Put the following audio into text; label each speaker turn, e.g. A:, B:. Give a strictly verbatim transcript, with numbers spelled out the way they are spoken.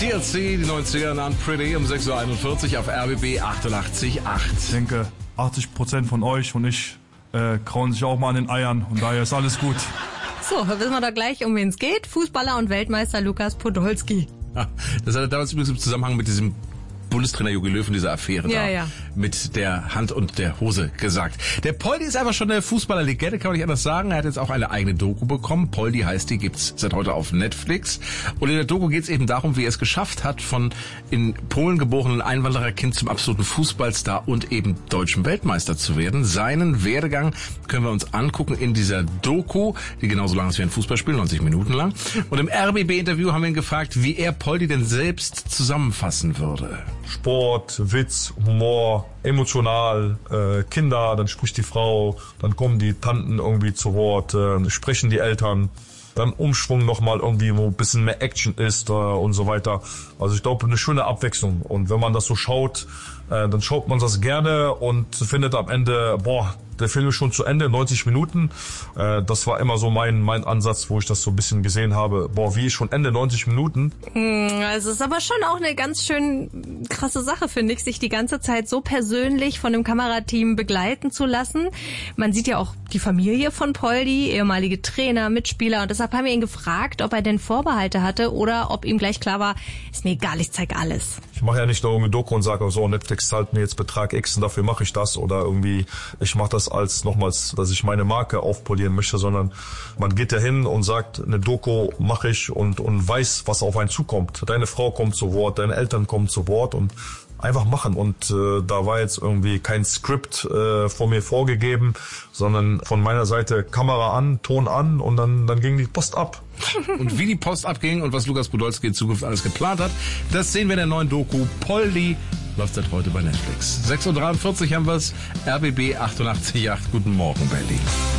A: T L C, die neunziger an Pretty um sechs Uhr einundvierzig auf R B B achtundachtzig Komma acht.
B: Ich denke, achtzig Prozent von euch und ich äh, krauen sich auch mal an den Eiern und daher ist alles gut.
C: So, wissen wir doch gleich, um wen es geht. Fußballer und Weltmeister Lukas Podolski.
A: Das hat er damals übrigens im Zusammenhang mit diesem Bundestrainer Jogi Löw in dieser Affäre
C: ja,
A: da
C: ja.
A: mit der Hand und der Hose gesagt. Der Poldi ist einfach schon eine Fußballerlegende, kann man nicht anders sagen. Er hat jetzt auch eine eigene Doku bekommen. Poldi heißt die, gibt's seit heute auf Netflix. Und in der Doku geht's eben darum, wie er es geschafft hat, von in Polen geborenen Einwandererkind zum absoluten Fußballstar und eben deutschen Weltmeister zu werden. Seinen Werdegang können wir uns angucken in dieser Doku, die genauso lang ist wie ein Fußballspiel, neunzig Minuten lang. Und im R B B-Interview haben wir ihn gefragt, wie er Poldi denn selbst zusammenfassen würde.
B: Sport, Witz, Humor, emotional, äh, Kinder, dann spricht die Frau, dann kommen die Tanten irgendwie zu Wort, äh, sprechen die Eltern, dann Umschwung nochmal irgendwie, wo ein bisschen mehr Action ist äh, und so weiter. Also ich glaube, eine schöne Abwechslung. Und wenn man das so schaut, äh, dann schaut man das gerne und findet am Ende, boah, der Film ist schon zu Ende, neunzig Minuten. Äh, das war immer so mein mein Ansatz, wo ich das so ein bisschen gesehen habe. Boah, wie schon Ende neunzig Minuten.
C: Also es ist aber schon auch eine ganz schön krasse Sache, finde ich, sich die ganze Zeit so persönlich von dem Kamerateam begleiten zu lassen. Man sieht ja auch die Familie von Poldi, ehemalige Trainer, Mitspieler. Und deshalb haben wir ihn gefragt, ob er denn Vorbehalte hatte oder ob ihm gleich klar war, ist mir egal, ich zeig alles.
B: Ich mache ja nicht nur irgendwie Doku und sage, so, Netflix zahlt mir jetzt Betrag X und dafür mache ich das. Oder irgendwie, ich mache das als nochmals, dass ich meine Marke aufpolieren möchte, sondern man geht ja hin und sagt, eine Doku mache ich und, und weiß, was auf einen zukommt. Deine Frau kommt zu Wort, deine Eltern kommen zu Wort und einfach machen. Und äh, da war jetzt irgendwie kein Skript äh, von mir vorgegeben, sondern von meiner Seite Kamera an, Ton an und dann, dann ging die Post ab.
A: Und wie die Post abging und was Lukas Podolski in Zukunft alles geplant hat, das sehen wir in der neuen Doku Poldi. Läuft seit heute bei Netflix. sechs Uhr dreiundvierzig haben wir's. R B B achtundachtzig Komma acht. Guten Morgen, Berlin.